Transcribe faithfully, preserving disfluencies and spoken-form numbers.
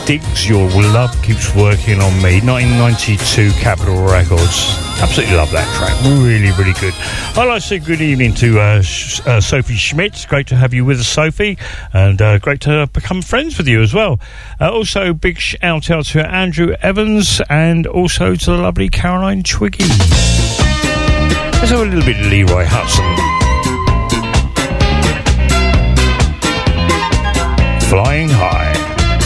Digs Your Love Keeps Working on Me, nineteen ninety-two Capitol Records. Absolutely love that track. Really, really good. I'd like to say good evening to uh, Sh- uh, Sophie Schmidt. Great to have you with us, Sophie, and uh, great to become friends with you as well. Uh, also, big shout out to Andrew Evans and also to the lovely Caroline Twiggy. Let's have a little bit of Leroy Hudson. Flying High.